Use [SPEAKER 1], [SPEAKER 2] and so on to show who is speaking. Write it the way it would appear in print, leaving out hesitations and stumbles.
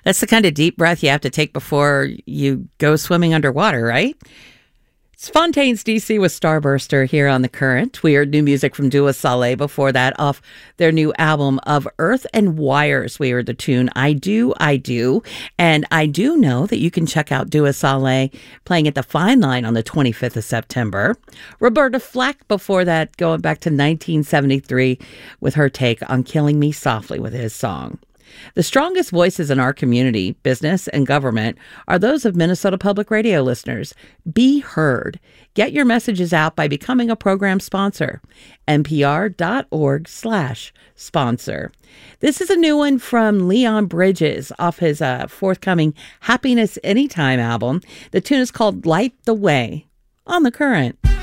[SPEAKER 1] That's the kind of deep breath you have to take before you go swimming underwater, right? It's Fontaines DC with Starburster here on The Current. We heard new music from Dua Saleh before that off their new album of Earth and Wires. We heard the tune I Do, I Do. And I do know that you can check out Dua Saleh playing at the Fine Line on the 25th of September. Roberta Flack before that, going back to 1973 with her take on Killing Me Softly with his song. The strongest voices in our community, business, and government are those of Minnesota Public Radio listeners. Be heard. Get your messages out by becoming a program sponsor. npr.org/sponsor. This is a new one from Leon Bridges off his forthcoming Happiness Anytime album. The tune is called Light the Way on The Current.